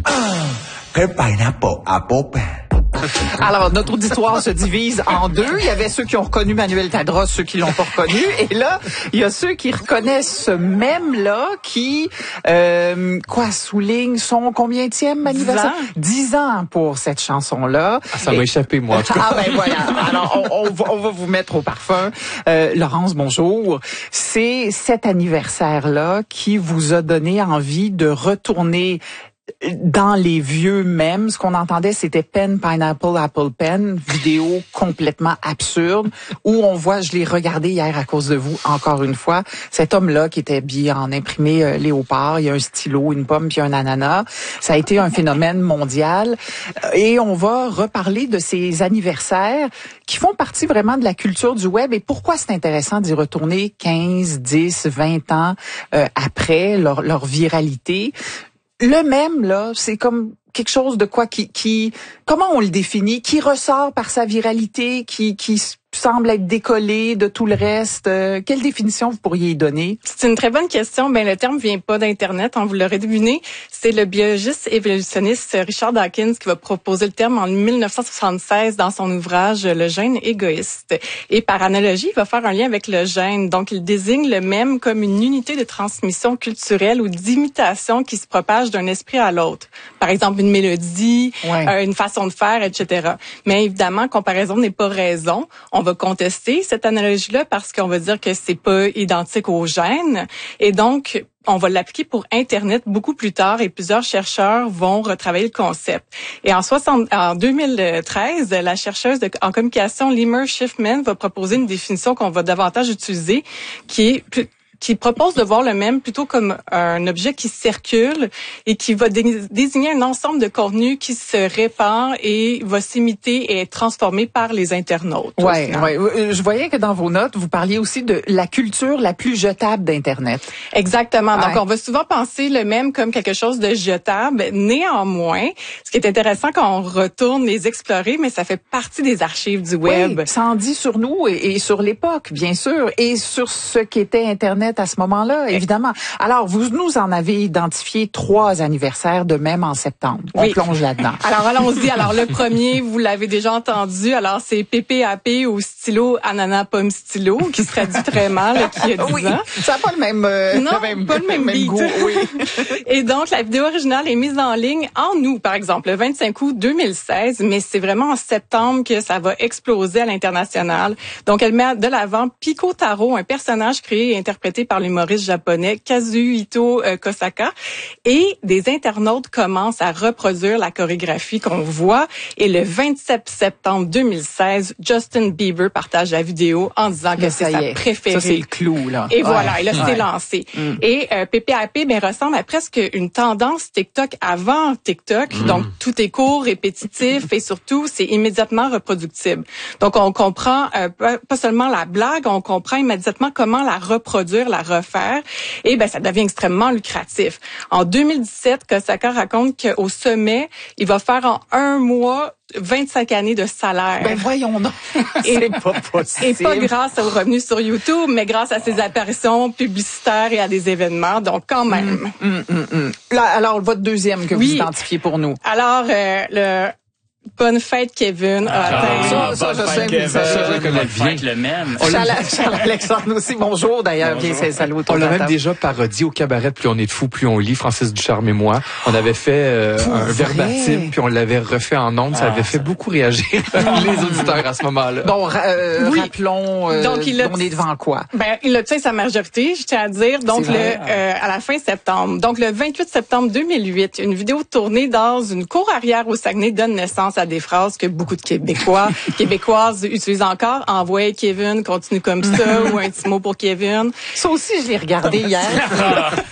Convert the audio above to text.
Que pineapple, apple pen. Alors, notre auditoire se divise en deux. Il y avait ceux qui ont reconnu Manuel Tadros, ceux qui l'ont pas reconnu. Et là, il y a ceux qui reconnaissent ce mème-là qui, souligne son combienième anniversaire? 10 ans pour cette chanson-là. Ah, ça m'a échappé, moi, en tout cas. Ah, ben voilà. Alors, on va vous mettre au parfum. Laurence, bonjour. C'est cet anniversaire-là qui vous a donné envie de retourner dans les vieux mèmes. Ce qu'on entendait, c'était pen, pineapple, apple pen, vidéo complètement absurde, où on voit, je l'ai regardé hier à cause de vous, encore une fois, cet homme-là qui était habillé en imprimé léopard, il y a un stylo, une pomme puis un ananas. Ça a été un phénomène mondial. Et on va reparler de ces anniversaires qui font partie vraiment de la culture du web et pourquoi c'est intéressant d'y retourner 15, 10, 20 ans après leur viralité. Le mème, là, c'est comme quelque chose de quoi qui comment on le définit, qui ressort par sa viralité, qui semble être décollé de tout le reste. Quelle définition vous pourriez y donner? C'est une très bonne question. Le terme vient pas d'Internet, vous l'aurez deviné. C'est le biologiste évolutionniste Richard Dawkins qui va proposer le terme en 1976 dans son ouvrage Le gène égoïste. Et par analogie, il va faire un lien avec le gène. Donc, il désigne le mème comme une unité de transmission culturelle ou d'imitation qui se propage d'un esprit à l'autre. Par exemple, une mélodie, une façon de faire, etc. Mais évidemment, comparaison n'est pas raison. On va contester cette analogie-là parce qu'on va dire que c'est pas identique au gène. Et donc, on va l'appliquer pour Internet beaucoup plus tard et plusieurs chercheurs vont retravailler le concept. Et en 2013, la chercheuse en communication Limor Schiffman va proposer une définition qu'on va davantage utiliser qui propose de voir le mème plutôt comme un objet qui circule et qui va désigner un ensemble de contenus qui se répand et va s'imiter et être transformé par les internautes. Ouais. Je voyais que dans vos notes, vous parliez aussi de la culture la plus jetable d'Internet. Exactement. Donc, on va souvent penser le mème comme quelque chose de jetable. Néanmoins, ce qui est intéressant quand on retourne les explorer, mais ça fait partie des archives du web. Oui, ça en dit sur nous et sur l'époque, bien sûr, et sur ce qu'était Internet à ce moment-là, évidemment. Alors, vous nous en avez identifié 3 anniversaires de même en septembre. On plonge là-dedans. Alors, allons-y. Alors, le premier, vous l'avez déjà entendu. Alors, c'est PPAP au stylo ananas pomme stylo, qui se traduit très mal, qui a 10 ans. Ça n'a pas le même, pas le même goût. Oui. Et donc, la vidéo originale est mise en ligne en août, par exemple, le 25 août 2016, mais c'est vraiment en septembre que ça va exploser à l'international. Donc, elle met de l'avant Pico Taro, un personnage créé et interprété par l'humoriste japonais Kazuhito Kosaka. Et des internautes commencent à reproduire la chorégraphie qu'on voit. Et le 27 septembre 2016, Justin Bieber partage la vidéo en disant que c'est sa préférée. Ça, c'est le clou, là. Et voilà, et là, c'est lancé. Et PPAP ressemble à presque une tendance TikTok avant TikTok. Donc, tout est court, répétitif et surtout, c'est immédiatement reproductible. Donc, on comprend pas seulement la blague, on comprend immédiatement comment la reproduire, la refaire. Et ça devient extrêmement lucratif. En 2017, Kosaka raconte qu'au sommet, il va faire en 1 mois 25 années de salaire. Voyons donc. C'est pas possible. Et pas grâce aux revenus sur YouTube, mais grâce à ses apparitions publicitaires et à des événements. Donc, quand même. Là, alors, votre deuxième que vous identifiez pour nous. Alors, le Bonne fête, Kevin. Ça, je connais bien. Le même. Charles-Alexandre aussi, bonjour d'ailleurs. Bien, c'est salut. On l'a même déjà parodié au cabaret, plus on est de fous, plus on lit, Francis Ducharme et moi. On avait fait un verbatim, puis on l'avait refait en ondes. Ça avait fait beaucoup réagir les auditeurs à ce moment-là. Bon, rappelons, donc, on est devant quoi? Il obtient sa majorité, je tiens à dire, donc à la fin septembre. Donc, le 28 septembre 2008, une vidéo tournée dans une cour arrière au Saguenay donne naissance à des phrases que beaucoup de Québécoises utilisent encore. Envoie Kevin, continue comme ça, ou un petit mot pour Kevin. Ça aussi, je l'ai regardé hier.